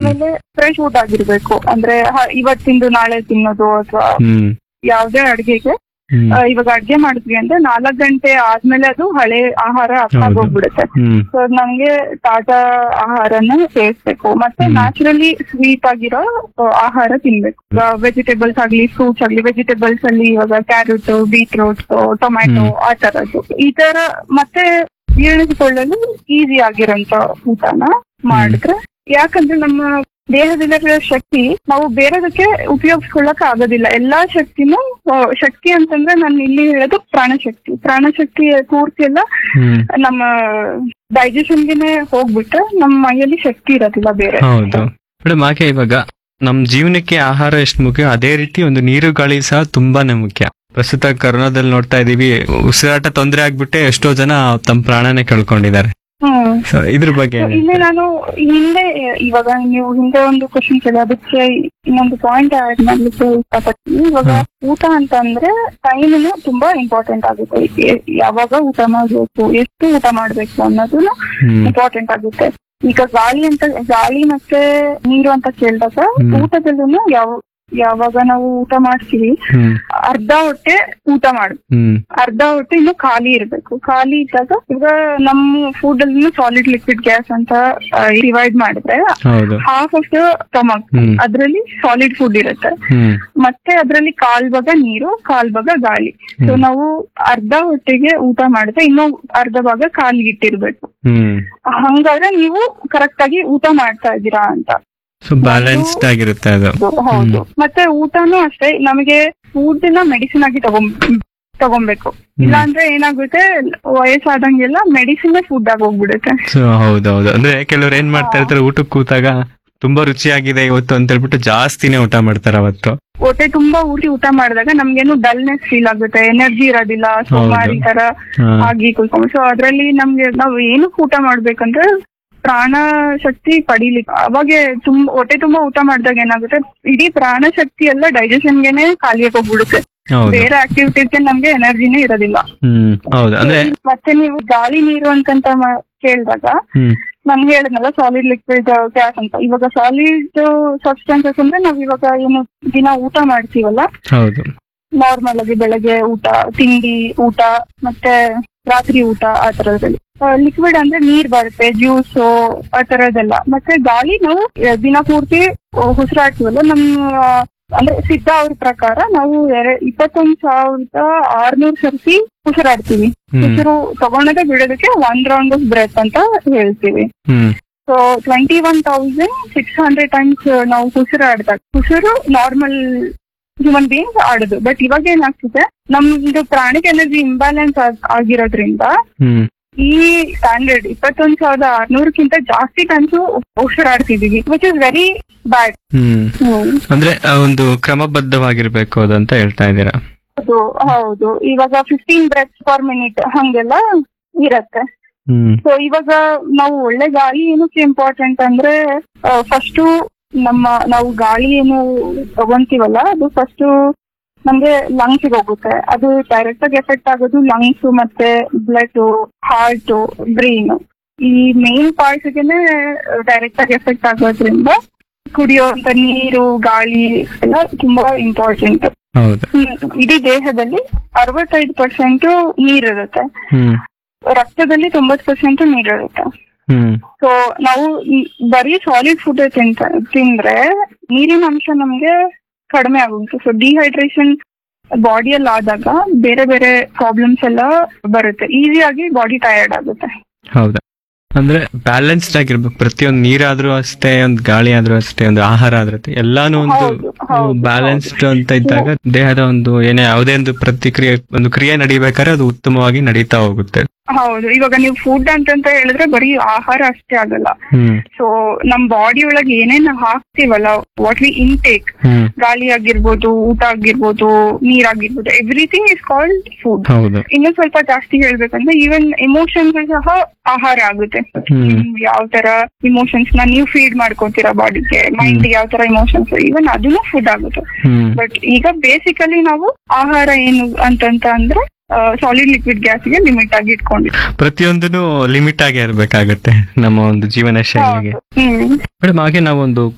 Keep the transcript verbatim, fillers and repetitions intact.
ಆಮೇಲೆ fresh food ಆಗಿರ್ಬೇಕು, ಅಂದ್ರೆ ಹ- ಇವತ್ತಿಂದು ನಾಳೆ ತಿನ್ನೋದು ಅಥವಾ ಹ್ಮ್ ಯಾವ್ದೇ ಅಡ್ಗೆಗೆ ಹ್ಮ್ ಆ, ಇವಾಗ ಅಡ್ಗೆ ಮಾಡಿದ್ವಿ ಅಂದ್ರೆ ನಾಲ್ಕ್ ಗಂಟೆ ಆದ್ಮೇಲೆ ಅದು ಹಳೆ ಆಹಾರ ಹೌದು. ಆಗೋಗ್ಬಿಡುತ್ತೆ. ಹ್ಮ್ ಸೊ ನಮ್ಗೆ ತಾಜಾ ಆಹಾರನ ಸೇವಿಸ್ಬೇಕು, ಮತ್ತೆ ಹ್ಮ್. ನ್ಯಾಚುರಲಿ ಸ್ವೀಟ್ ಆಗಿರೋ ಆ, ಆಹಾರ ತಿನ್ಬೇಕು. ವೆಜಿಟೇಬಲ್ಸ್ ಆಗ್ಲಿ ಫ್ರೂಟ್ಸ್ ಆಗ್ಲಿ, ವೆಜಿಟೇಬಲ್ಸ್ ಅಲ್ಲಿ ಇವಾಗ ಕ್ಯಾರೆಟ್, ಬೀಟ್ರೂಟ್, ಟೊಮ್ಯಾಟೊ ಹ್ಮ್. ಆ ತರದ್ದು ಈ ತರ ಮತ್ತೆ ಜೀರ್ಣಿಸಿಕೊಳ್ಳಲು ಈಸಿ ಆಗಿರೋಂತ ಊಟನ ಮಾಡಿದ್ರೆ, ಯಾಕಂದ್ರೆ ನಮ್ಮ ದೇಹದಲ್ಲಿರೋ ಶಕ್ತಿ ನಾವು ಬೇರೆದಕ್ಕೆ ಉಪಯೋಗಿಸ್ಕೊಳ್ಳಕ್ ಆಗೋದಿಲ್ಲ. ಎಲ್ಲಾ ಶಕ್ತಿನೂ ಆ, ಶಕ್ತಿ ಅಂತಂದ್ರೆ ನಾನು ಇಲ್ಲಿ ಹೇಳೋದು ಪ್ರಾಣಶಕ್ತಿ. ಪ್ರಾಣಶಕ್ತಿ ಪೂರ್ತಿ ಎಲ್ಲ ಹ್ಮ್ ನಮ್ಮ ಡೈಜೆಷನ್ಗೆನೆ ಹೋಗ್ಬಿಟ್ರೆ ನಮ್ಮ ಮೈಯಲ್ಲಿ ಶಕ್ತಿ ಇರೋದಿಲ್ಲ ಬೇರೆ. ಹೌದು ಮೇಡಮ್. ಹಾಗೆ ಇವಾಗ ನಮ್ ಜೀವನಕ್ಕೆ ಆಹಾರ ಎಷ್ಟು ಮುಖ್ಯ, ಅದೇ ರೀತಿ ಒಂದು ನೀರು ಗಾಳಿ ಸಹ ತುಂಬಾನೇ ಮುಖ್ಯ. ಪ್ರಸ್ತುತ ಕರೋನಾದಲ್ಲಿ ನೋಡ್ತಾ ಇದೀವಿ, ಉಸಿರಾಟ ತೊಂದರೆ ಆಗ್ಬಿಟ್ಟೆ ಎಷ್ಟೋ ಜನ ತಮ್ಮ ಪ್ರಾಣನೇ ಕಳ್ಕೊಂಡಿದ್ದಾರೆ. ಹ್ಮ್ ಸೊ ಇದ್ರ ಬಗ್ಗೆ ಏನ್ ಇಲ್ಲಿ ಹೇಳ್ತೀರಾ? ನಾನು ಹಿಂದೆ ಇವಾಗ ನೀವು ಹಿಂದೆ ಒಂದು ಕ್ವಶನ್ ಕೇಳಿ ಅದಕ್ಕೆ ಇನ್ನೊಂದು ಪಾಯಿಂಟ್ ಆಡ್ ಮಾಡ್ಲಿಕ್ಕೆ ಇಷ್ಟಪಡ್ತೀನಿ. ಇವಾಗ ಹ್ಮ್. ಊಟ ಅಂತ ಅಂದ್ರೆ ಟೈಮ್ ತುಂಬಾ ಇಂಪಾರ್ಟೆಂಟ್ ಆಗುತ್ತೆ. ಎ- ಯಾವಾಗ ಊಟ ಮಾಡ್ಬೇಕು, ಎಷ್ಟು ಊಟ ಮಾಡ್ಬೇಕು ಅನ್ನೋದು ಹ್ಮ್ ಇಂಪಾರ್ಟೆಂಟ್ ಆಗುತ್ತೆ. ಈಗ ಗಾಳಿ ಅಂತ ಗಾಳಿ ಮತ್ತೆ ನೀರು ಅಂತ ಕೇಳಿದಾಗ ಹ್ಮ್. ಊಟದಲ್ಲೂ ಯಾವ ಯಾವಾಗ ನಾವು ಊಟ ಮಾಡ್ತೀವಿ ಹ್ಮ್ ಅರ್ಧ ಹೊಟ್ಟೆ ಊಟ ಮಾಡು, ಹ್ಮ್ ಅರ್ಧ ಹೊಟ್ಟೆ ಇನ್ನು ಖಾಲಿ ಇರ್ಬೇಕು. ಖಾಲಿ ಇದ್ದಾಗ ಈಗ ನಮ್ಮ ಫುಡ್ ಅಲ್ಲಿ ಸಾಲಿಡ್ ಲಿಕ್ವಿಡ್ ಗ್ಯಾಸ್ ಅಂತ ಡಿವೈಡ್ ಮಾಡಿದ್ರೆ ಹೌದು. ಹಾಫ್ ಆಫ್ ದ ಸ್ಟಮಕ್ ಹ್ಮ್. ಅದ್ರಲ್ಲಿ ಸಾಲಿಡ್ ಫುಡ್ ಇರುತ್ತೆ, ಹ್ಮ್ ಮತ್ತೆ ಅದ್ರಲ್ಲಿ ಕಾಲ್ ಭಾಗ ನೀರು, ಕಾಲ್ ಭಾಗ ಗಾಳಿ. ಸೊ ಹ್ಮ್. ನಾವು ಅರ್ಧ ಹೊಟ್ಟೆಗೆ ಊಟ ಮಾಡಿದ್ರೆ ಇನ್ನೂ ಅರ್ಧ ಭಾಗ ಖಾಲಿ ಇಟ್ಟಿರ್ಬೇಕು. ಹ್ಮ್ ಹಂಗಾದ್ರೆ ನೀವು ಕರೆಕ್ಟ್ ಆಗಿ ಊಟ ಮಾಡ್ತಾ ಇದ್ದೀರಾ ಅಂತ. ಸೊ ಬ್ಯಾಲೆನ್ಸ್ಡ್ ಆಗಿರುತ್ತೆ ಅದು. ಹೌದು. ಮತ್ತೆ ಊಟನೂ ಅಷ್ಟೇ, ನಮಗೆ ಫುಡ್ ನ ಮೆಡಿಸಿನ್ ಆಗಿ ತಗೊಂಡ್ ತಗೊಬೇಕು. ಇಲ್ಲಾಂದ್ರೆ ಏನಾಗುತ್ತೆ, ವಯಸ್ಸಾದಂಗೆಲ್ಲ ಮೆಡಿಸಿನ್ ಫುಡ್ ಆಗಿ ಹೋಗ್ಬಿಡುತ್ತೆ. ಸೊ ಹೌದೌದು. ಅಂದ್ರೆ ಕೆಲವ್ರು ಏನ್ ಮಾಡ್ತಾ ಇರ್ತಾರೆ, ಊಟಕ್ಕೆ ಕೂತಾಗ ತುಂಬಾ ರುಚಿಯಾಗಿದೆ ಇವತ್ತು ಅಂತ ಹೇಳ್ಬಿಟ್ಟು ಜಾಸ್ತಿನೇ ಊಟ ಮಾಡ್ತಾರೆ ಅವತ್ತು. ಹೊಟ್ಟೆ ತುಂಬಾ ಊಟಿ ಊಟ ಮಾಡಿದಾಗ ನಮ್ಗೇನು ಡಲ್ನೆಸ್ ಫೀಲ್ ಆಗುತ್ತೆ, ಎನರ್ಜಿ ಇರೋದಿಲ್ಲ, ಸೋಮಾರಿ ತರ ಹಾ. ಆಗಿ ಕುತ್ಕೊಂಡು. ಸೊ ಅದ್ರಲ್ಲಿ ನಮ್ಗೆ ನಾವ್ ಏನಕ್ಕೆ ಊಟ ಮಾಡ್ಬೇಕಂದ್ರೆ ಪ್ರಾಣ ಶಕ್ತಿ ಪಡಿಲಿಕ್ಕೆ. ಅವಾಗ ತುಂಬಾ ಹೊಟ್ಟೆ ತುಂಬಾ ಊಟ ಮಾಡಿದಾಗ ಏನಾಗುತ್ತೆ, ಇಡೀ ಪ್ರಾಣ ಶಕ್ತಿ ಎಲ್ಲ ಡೈಜೆಷನ್ಗೆನೆ ಖಾಲಿಯಾಗಿ ಹೋಗ್ಬಿಡುತ್ತೆ. ಹೌದು. ಬೇರೆ ಆಕ್ಟಿವಿಟೀಸ್ಗೆ ನಮ್ಗೆ ಎನರ್ಜಿನೇ ಇರೋದಿಲ್ಲ. ಹ್ಮ್ ಹೌದು. ಅಂದ್ರೆ ಮತ್ತೆ ನೀವು ಗಾಳಿ ನೀರು ಅಂತಂತ ಮ- ಕೇಳಿದಾಗ ಹ್ಮ್ ನಾನು ಹೇಳಿದ್ನಲ್ಲ ಸಾಲಿಡ್ ಲಿಕ್ವಿಡ್ ಗ್ಯಾಸ್ ಅಂತ. ಇವಾಗ ಸಾಲಿಡ್ ಸಬ್ಸ್ಟೆನ್ಸಸ್ ಅಂದ್ರೆ ನಾವ್ ಇವಾಗ ಏನು ದಿನ ಊಟ ಮಾಡ್ತೀವಲ್ಲ, ಹೌದು. ನಾರ್ಮಲ್ ಆಗಿ ಬೆಳಗ್ಗೆ ಊಟ, ತಿಂಡಿ ಊಟ, ಮತ್ತೆ ರಾತ್ರಿ ಊಟ ಆ ತರದಲ್ಲಿ. ಲಿಕ್ವಿಡ್ ಅಂದ್ರೆ ನೀರ್ ಬರುತ್ತೆ, ಜ್ಯೂಸ್ ಆ ತರದೆಲ್ಲ. ಮತ್ತೆ ಗಾಳಿ ನಾವು ದಿನ ಪೂರ್ತಿ ಉಸಿರಾಡ್ತೀವಲ್ಲ, ನಮ್ಮ ಅಂದ್ರೆ ಸಿದ್ಧ ಅವ್ರ ಪ್ರಕಾರ ನಾವು ಎರ- ಇಪ್ಪತ್ತೊಂದ್ ಸಾವಿರದ ಆರ್ನೂರ್ ಸರ್ತಿ ಉಸಿರಾಡ್ತೀವಿ. ಹ್ಮ್. ಉಸಿರು ತಗೊಂಡದೆ ಬಿಡೋದಕ್ಕೆ ಒನ್ ರೌಂಡ್ ಆಫ್ ಬ್ರೆತ್ ಅಂತ ಹೇಳ್ತೀವಿ. ಹ್ಮ್ so twenty one thousand six hundred times ನಾವು ಉಸಿರಾಡ್ದಾಗ ಉಸಿರು ನಾರ್ಮಲ್ ಹ್ಯೂಮನ್ ಬೀಯಿಂಗ್ ಆಡುದು. ಬಟ್ ಇವಾಗ ಏನಾಗ್ತಿದೆ, ನಮ್ದು ಪ್ರಾಣಿಕ್ ಎನರ್ಜಿ ಇಂಬ್ಯಾಲೆನ್ಸ್ ಆಗಿರೋದ್ರಿಂದ ಹ್ಮ್ ಈ ಸ್ಟ್ಯಾಂಡರ್ಡ್ ಇಪ್ಪತ್ತೊಂದ್ ಸಾವಿರದ ಆರ್ನೂರಕ್ಕಿಂತ ಜಾಸ್ತಿ times ಉಸಿರಾಡ್ತಿದೀವಿ, which is very bad. ಹ್ಮ್ ಅಂದ್ರೆ ಆ ಒಂದು ಕ್ರಮಬದ್ಧವಾಗಿರ್ಬೇಕು ಅದಂತ ಹೇಳ್ತಾ ಇದ್ದೀರಾ? ಹೌದು ಹೌದು. ಇವಾಗ ಫಿಫ್ಟೀನ್ ಬ್ರೆತ್ಸ್ ಪರ್ ಮಿನಿಟ್ ಹಂಗೆಲ್ಲ ಇರತ್ತೆ. ಹ್ಮ್ ಸೊ ಇವಾಗ ನಾವು ಒಳ್ಳೆ ಗಾಳಿ ಏನಕ್ಕೆ ಇಂಪಾರ್ಟೆಂಟ್ ಅಂದ್ರೆ, ಫಸ್ಟ್ ನಮ್ಮ ನಾವು ಗಾಳಿ ಏನು ತಗೊಂತೀವಲ್ಲ ಅದು ಫಸ್ಟ್ ನಮ್ಗೆ ಲಂಗ್ಸ್ ಹೋಗುತ್ತೆ. ಅದು ಡೈರೆಕ್ಟ್ ಆಗಿ ಎಫೆಕ್ಟ್ ಆಗೋದು ಲಂಗ್ಸ್ ಮತ್ತೆ ಬ್ಲಡ್, ಹಾರ್ಟ್, ಬ್ರೈನ್, ಈ ಮೇನ್ ಪಾರ್ಟ್ಸ್ ಗೆನೆ ಡೈರೆಕ್ಟ್ ಆಗಿ ಎಫೆಕ್ಟ್ ಆಗೋದ್ರಿಂದ ಕುಡಿಯುವಂತ ನೀರು, ಗಾಳಿ ಎಲ್ಲ ತುಂಬಾ ಇಂಪಾರ್ಟೆಂಟ್. ಹೌದು. ಇಡೀ ದೇಹದಲ್ಲಿ ಅರವತ್ತೈದು ಪರ್ಸೆಂಟ್ ನೀರಿರುತ್ತೆ, ಹ್ಮ್ ರಕ್ತದಲ್ಲಿ ತೊಂಬತ್ ಪರ್ಸೆಂಟ್ ನೀರಿರುತ್ತೆ. ಹ್ಮ್ ಸೊ ನಾವು ಈ ಬರೀ ಸಾಲಿಡ್ ಫುಡ್ ತಿಂತ ತಿಂದ್ರೆ ನೀರಿನ ಅಂಶ ನಮ್ಗೆ ಕಡಿಮೆ ಆಗುತ್ತೆ. ಸೊ ಡಿಹೈಡ್ರೇಷನ್ ಬಾಡಿಯಲ್ಲಿ ಆದಾಗ ಬೇರೆ ಬೇರೆ ಪ್ರಾಬ್ಲಮ್ಸ್ ಎಲ್ಲ ಬರುತ್ತೆ, ಈಸಿಯಾಗಿ ಬಾಡಿ ಟಯರ್ಡ್ ಆಗುತ್ತೆ. ಹೌದಾ? ಅಂದ್ರೆ ಬ್ಯಾಲೆನ್ಸ್ಡ್ ಆಗಿರ್ಬೇಕು. ಪ್ರತಿಯೊಂದು ನೀರಾದ್ರೂ ಅಷ್ಟೇ, ಒಂದು ಗಾಳಿ ಆದ್ರೂ ಅಷ್ಟೇ, ಒಂದು ಆಹಾರ ಆದ್ರೂ ಎಲ್ಲಾನು ಒಂದು ಹೌದು, ಹೌದು, ಬ್ಯಾಲೆನ್ಸ್ಡ್ ಅಂತ ಇದ್ದಾಗ ದೇಹದ ಒಂದು ಏನೇ ಯಾವುದೇ ಒಂದು ಪ್ರತಿಕ್ರಿಯೆ, ಒಂದು ಕ್ರಿಯೆ ನಡಿಬೇಕಾದ್ರೆ ಅದು ಉತ್ತಮವಾಗಿ ನಡೀತಾ ಹೋಗುತ್ತೆ. ಹೌದು. ಇವಾಗ ನೀವು ಫುಡ್ ಅಂತಂತ ಹೇಳಿದ್ರೆ ಬರೀ ಆಹಾರ ಅಷ್ಟೇ ಆಗಲ್ಲ. ಹ್ಮ್ ಸೊ ನಮ್ ಬಾಡಿ ಒಳಗೆ ಏನೇನ್ ಹಾಕ್ತಿವಲ್ಲ, ವಾಟ್ ವಿ ಇನ್ಟೇಕ್, ಹ್ಮ್ ಗಾಳಿ ಆಗಿರ್ಬೋದು, ಊಟ ಆಗಿರ್ಬೋದು, ನೀರಾಗಿರ್ಬೋದು, ಎವ್ರಿಥಿಂಗ್ ಇಸ್ ಕಾಲ್ಡ್ ಫುಡ್. ಹೌದು. ಇನ್ನು ಸ್ವಲ್ಪ ಜಾಸ್ತಿ ಹೇಳ್ಬೇಕಂದ್ರೆ ಈವನ್ ಎಮೋಷನ್ಸ್ ಸಹ ಆಹಾರ ಆಗುತ್ತೆ. ಹ್ಮ್ ಯಾವ ತರ ಇಮೋಷನ್ಸ್ ನ ನೀವು ಫೀಡ್ ಮಾಡ್ಕೊತೀರಾ ಬಾಡಿಗೆ, ಮೈಂಡ್ ಯಾವ ತರ ಇಮೋಷನ್ಸ್, ಈವನ್ ಅದನ್ನು ಫುಡ್ ಆಗುತ್ತೆ. ಹ್ಮ್ ಬಟ್ ಈಗ ಬೇಸಿಕಲಿ ನಾವು ಆಹಾರ ಏನು ಅಂತಂತ ಅಂದ್ರೆ ಸಾಲಿಡ್ ಲಿಕ್ವಿಡ್ ಗ್ಯಾಸ್ಗೆ ಲಿಮಿಟ್ ಆಗಿ ಇಟ್ಕೊಂಡಿದ್ವಿ. ಪ್ರತಿಯೊಂದನು ಲಿಮಿಟ್ ಆಗಿ ಇರ್ಬೇಕಾಗತ್ತೆ ನಮ್ಮ ಒಂದು ಜೀವನ ಶೈಲಿಗೆ. ಹ್ಮ್ ಮೇಡಮ್, ಹಾಗೆ ನಾವೊಂದು